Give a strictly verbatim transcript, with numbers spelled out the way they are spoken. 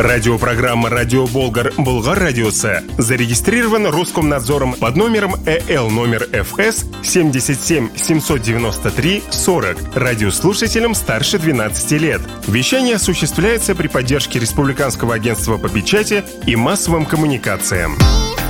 Радиопрограмма «Радио Болгар» Болгар Радиосы зарегистрирован Роскомнадзором под номером ЭЛ номер ФС семьдесят семь семьсот девяносто три сорок радиослушателям старше двенадцати лет. Вещание осуществляется при поддержке Республиканского агентства по печати и массовым коммуникациям.